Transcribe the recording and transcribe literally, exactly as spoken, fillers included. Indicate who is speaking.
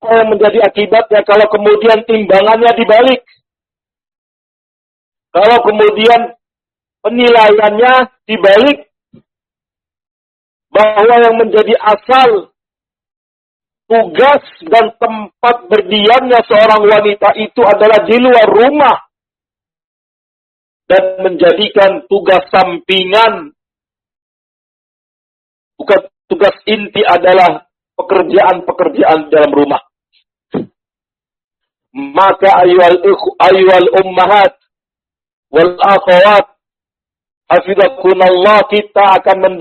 Speaker 1: yang menjadi akibatnya kalau kemudian timbangannya dibalik. Kalau kemudian penilaiannya dibalik, bahwa yang menjadi asal tugas dan tempat berdiamnya seorang wanita itu adalah di luar rumah, dan menjadikan tugas sampingan, bukan tugas inti adalah pekerjaan-pekerjaan dalam rumah. Maka ayyuhal ayyuhal ummahat wal akhawat, hafizakunallah, kita akan